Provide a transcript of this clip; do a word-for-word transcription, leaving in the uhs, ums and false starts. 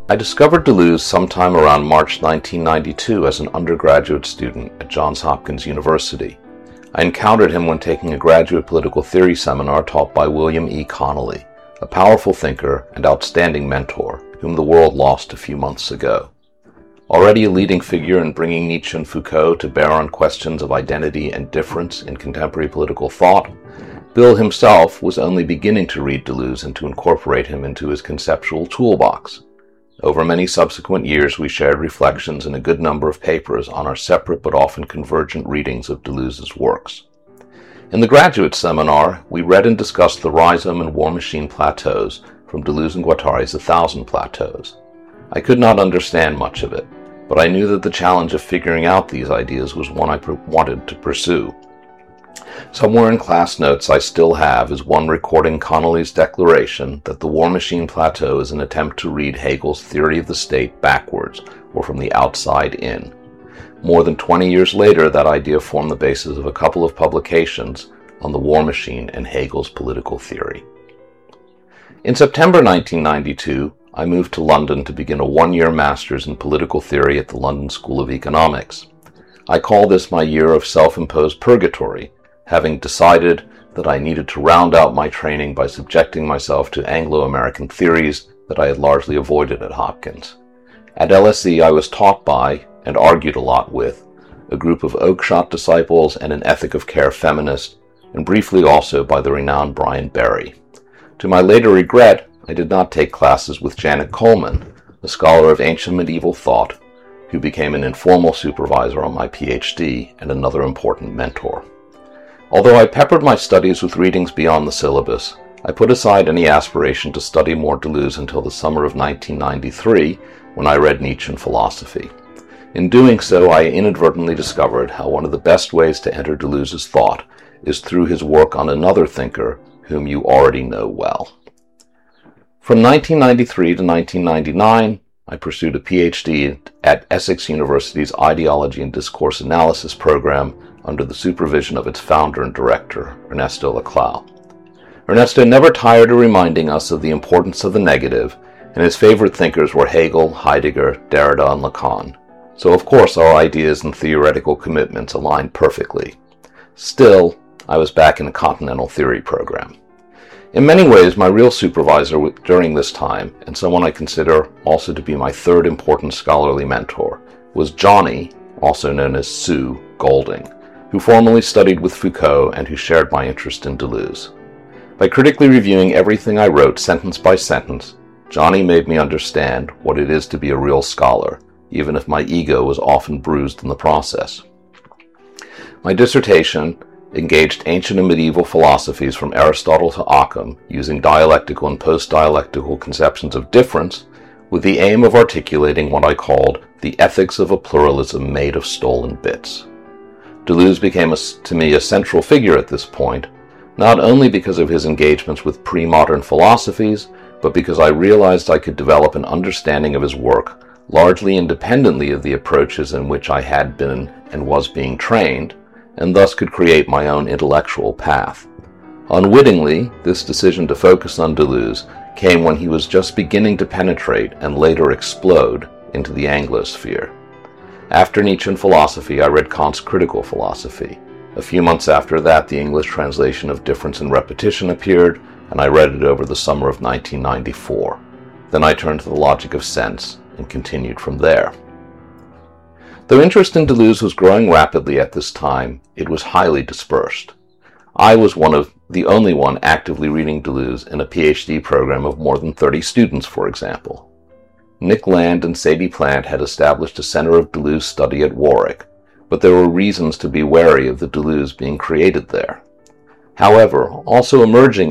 I discovered Deleuze sometime around March nineteen ninety-two as an undergraduate student at Johns Hopkins University. I encountered him when taking a graduate political theory seminar taught by William E. Connolly, a powerful thinker and outstanding mentor, whom the world lost a few months ago. Already a leading figure in bringing Nietzsche and Foucault to bear on questions of identity and difference in contemporary political thought, Bill himself was only beginning to read Deleuze and to incorporate him into his conceptual toolbox. Over many subsequent years, we shared reflections in a good number of papers on our separate but often convergent readings of Deleuze's works. In the graduate seminar, we read and discussed the Rhizome and War Machine plateaus from Deleuze and Guattari's A Thousand Plateaus. I could not understand much of it, but I knew that the challenge of figuring out these ideas was one I wanted to pursue. Somewhere in class notes I still have is one recording Connolly's declaration that the War Machine plateau is an attempt to read Hegel's theory of the state backwards, or from the outside in. More than twenty years later, that idea formed the basis of a couple of publications on the War Machine and Hegel's political theory. In September nineteen ninety-two, I moved to London to begin a one-year master's in political theory at the London School of Economics. I call this my year of self-imposed purgatory, having decided that I needed to round out my training by subjecting myself to Anglo-American theories that I had largely avoided at Hopkins. At L S E, I was taught by, and argued a lot with, a group of Oakeshott disciples and an ethic of care feminist, and briefly also by the renowned Brian Berry. To my later regret, I did not take classes with Janet Coleman, a scholar of ancient medieval thought, who became an informal supervisor on my P H D and another important mentor. Although I peppered my studies with readings beyond the syllabus, I put aside any aspiration to study more Deleuze until the summer of nineteen ninety-three, when I read Nietzsche and Philosophy. In doing so, I inadvertently discovered how one of the best ways to enter Deleuze's thought is through his work on another thinker whom you already know well. From nineteen ninety-three to nineteen ninety-nine, I pursued a P H D at Essex University's Ideology and Discourse Analysis program under the supervision of its founder and director, Ernesto Laclau. Ernesto never tired of reminding us of the importance of the negative, and his favorite thinkers were Hegel, Heidegger, Derrida, and Lacan. So of course our ideas and theoretical commitments aligned perfectly. Still, I was back in a continental theory program. In many ways, my real supervisor during this time, and someone I consider also to be my third important scholarly mentor, was Johnny, also known as Sue, Golding, who formerly studied with Foucault and who shared my interest in Deleuze. By critically reviewing everything I wrote sentence by sentence, Johnny made me understand what it is to be a real scholar, even if my ego was often bruised in the process. My dissertation engaged ancient and medieval philosophies from Aristotle to Occam, using dialectical and post-dialectical conceptions of difference, with the aim of articulating what I called the ethics of a pluralism made of stolen bits. Deleuze became a, to me a central figure at this point, not only because of his engagements with pre-modern philosophies, but because I realized I could develop an understanding of his work largely independently of the approaches in which I had been and was being trained, and thus could create my own intellectual path. Unwittingly, this decision to focus on Deleuze came when he was just beginning to penetrate and later explode into the Anglosphere. After Nietzsche and Philosophy, I read Kant's Critical Philosophy. A few months after that, the English translation of Difference and Repetition appeared, and I read it over the summer of nineteen ninety-four. Then I turned to The Logic of Sense and continued from there. Though interest in Deleuze was growing rapidly at this time, it was highly dispersed. I was one of the only one actively reading Deleuze in a P H D program of more than thirty students, for example. Nick Land and Sadie Plant had established a center of Deleuze study at Warwick, but there were reasons to be wary of the Deleuze being created there. However, also emerging